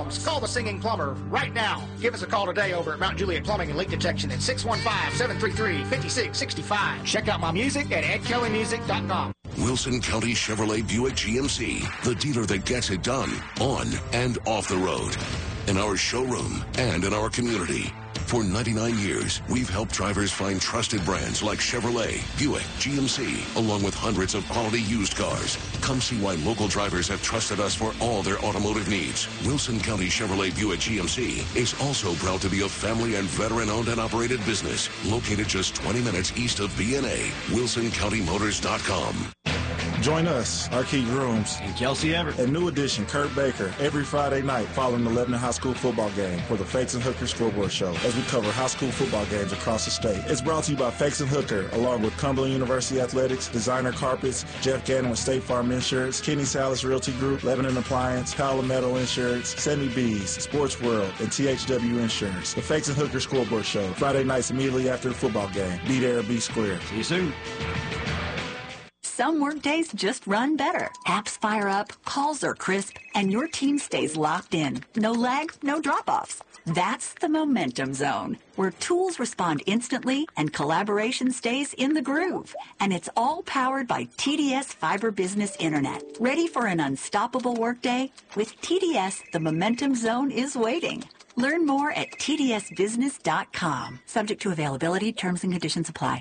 problems, call the Singing Plumber right now. Give us a call today over at Mount Juliet Plumbing and Leak Detection at 615-733-5665. Check out my music at edkellymusic.com. Wilson County Chevrolet Buick GMC, the dealer that gets it done on and off the road, in our showroom and in our community. For 99 years, we've helped drivers find trusted brands like Chevrolet, Buick, GMC, along with hundreds of quality used cars. Come see why local drivers have trusted us for all their automotive needs. Wilson County Chevrolet Buick GMC is also proud to be a family and veteran-owned and operated business located just 20 minutes east of B&A. WilsonCountyMotors.com. Join us, our Keith Grooms, and Kelsey Everett, and New Edition Kurt Baker every Friday night following the Lebanon High School football game for the Fakes and Hooker Scoreboard Show as we cover high school football games across the state. It's brought to you by Fakes and Hooker, along with Cumberland University Athletics, Designer Carpets, Jeff Gannon with State Farm Insurance, Kenny Salas Realty Group, Lebanon Appliance, Paola Metal Insurance, Sammy B's, Sports World, and THW Insurance. The Fakes and Hooker Scoreboard Show, Friday nights immediately after the football game. Be there, be square. See you soon. Some work days just run better. Apps fire up, calls are crisp, and your team stays locked in. No lag, no drop-offs. That's the Momentum Zone, where tools respond instantly and collaboration stays in the groove. And it's all powered by TDS Fiber Business Internet. Ready for an unstoppable workday? With TDS, the Momentum Zone is waiting. Learn more at tdsbusiness.com. Subject to availability, terms and conditions apply.